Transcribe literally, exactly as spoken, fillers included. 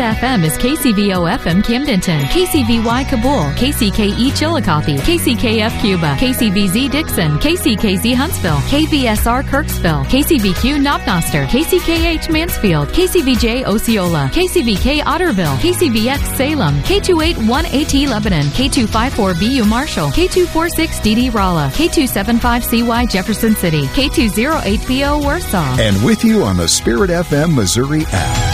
F M is K C V O F M Camdenton, K C V Y Kabul, K C K E Chillicothe, K C K F Cuba, K C V Z Dixon, K C K Z Huntsville, K V S R Kirksville, K C V Q Knopnoster, K C K H Mansfield, K C V J Osceola, K C V K Otterville, K C V X Salem, K two eight one A T Lebanon, K two five four B U Marshall, K two four six D D Rolla, K two seven five C Y Jefferson City, K two oh eight P O Warsaw. And with you on the Spirit F M Missouri app.